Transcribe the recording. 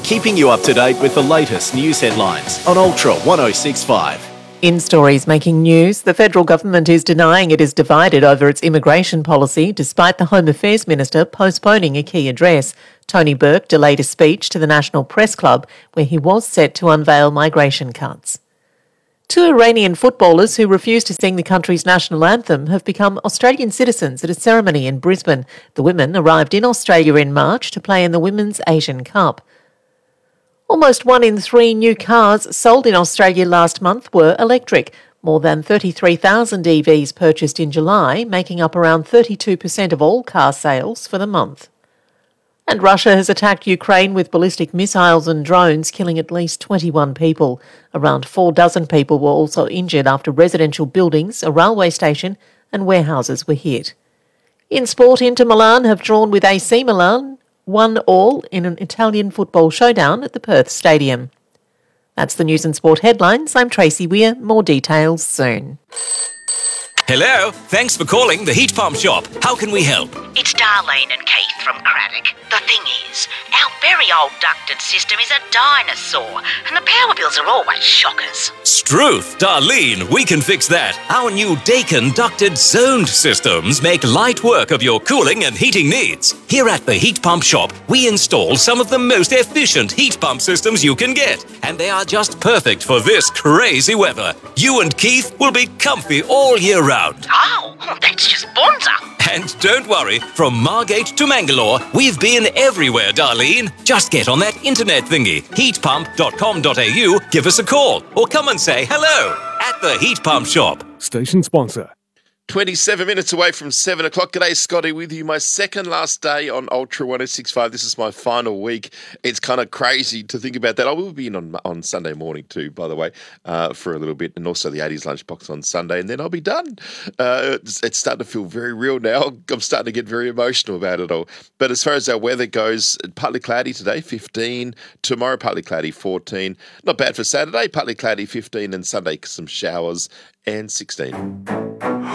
keeping you up to date with the latest news headlines on Ultra 1065. In stories making news, the federal government is denying it is divided over its immigration policy, despite the Home Affairs Minister postponing a key address. Tony Burke delayed a speech to the National Press Club, where he was set to unveil migration cuts. Two Iranian footballers who refused to sing the country's national anthem have become Australian citizens at a ceremony in Brisbane. The women arrived in Australia in March to play in the Women's Asian Cup. Almost 1 in 3 new cars sold in Australia last month were electric. More than 33,000 EVs purchased in July, making up around 32% of all car sales for the month. And Russia has attacked Ukraine with ballistic missiles and drones, killing at least 21 people. Around 4 dozen people were also injured after residential buildings, a railway station and warehouses were hit. In sport, Inter Milan have drawn with AC Milan 1-1 in an Italian football showdown at the Perth Stadium. That's the news and sport headlines. I'm Tracy Weir. More details soon. Hello, thanks for calling the Heat Pump Shop. How can we help? It's Darlene and Keith from Craddock. The thing is, our very old ducted system is a dinosaur, and the power bills are always shockers. Struth, Darlene, we can fix that. Our new Daikin ducted zoned systems make light work of your cooling and heating needs. Here at the Heat Pump Shop, we install some of the most efficient heat pump systems you can get, and they are just perfect for this crazy weather. You and Keith will be comfy all year round. Oh, that's just bonza. And don't worry, from Margate to Mangalore, we've been everywhere, Darlene. Just get on that internet thingy, heatpump.com.au, give us a call, or come and say hello at the Heat Pump Shop. Station sponsor. 27 minutes away from 7 o'clock. G'day, Scotty, with you. My second last day on Ultra 1065. This is my final week. It's kind of crazy to think about that. I will be in on Sunday morning too, by the way, for a little bit, and also the 80s lunchbox on Sunday, and then I'll be done. It's starting to feel very real now. I'm starting to get very emotional about it all. But as far as our weather goes, partly cloudy today, 15. Tomorrow, partly cloudy, 14. Not bad for Saturday, partly cloudy, 15. And Sunday, some showers, and 16.